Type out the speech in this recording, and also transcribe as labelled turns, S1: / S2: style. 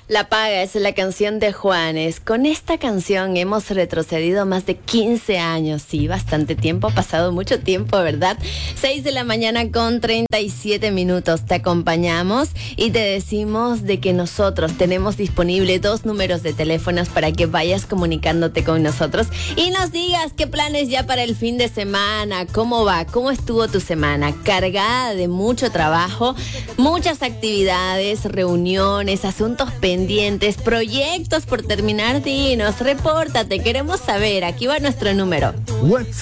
S1: La Paga es la canción de Juanes. Con esta canción hemos retrocedido más de 15 años. Sí, bastante tiempo, ha pasado mucho tiempo, ¿verdad? 6 de la mañana con 37 minutos. Te acompañamos y te decimos de que nosotros tenemos disponible 2 números de teléfonos para que vayas comunicándote con nosotros y nos digas qué planes ya para el fin de semana, cómo va, cómo estuvo tu semana, cargada de mucho trabajo, muchas actividades, reuniones, asuntos pendientes, proyectos por terminar. Dinos, repórtate, queremos saber. Aquí va nuestro número.